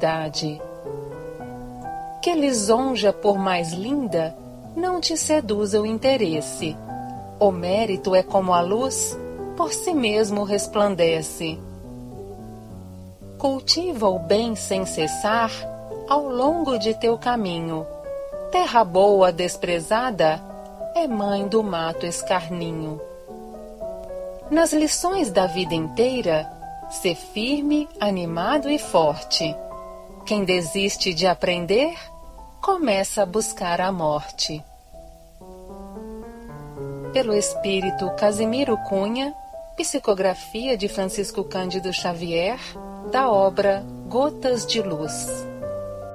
felicidade. Que lisonja, por mais linda, não te seduza o interesse. O mérito é como a luz, por si mesmo resplandece. Cultiva o bem sem cessar ao longo de teu caminho. Terra boa desprezada é mãe do mato escarninho. Nas lições da vida inteira, sê firme, animado e forte. Quem desiste de aprender, começa a buscar a morte. Pelo espírito Casimiro Cunha, psicografia de Francisco Cândido Xavier, da obra Gotas de Luz.